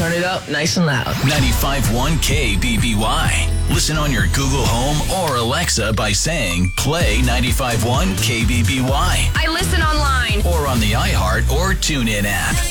turn it up nice and loud. 95.1 KBBY. Listen on your Google Home or Alexa by saying, play 95.1 KBBY. I listen online. Or on the iHeart or TuneIn app.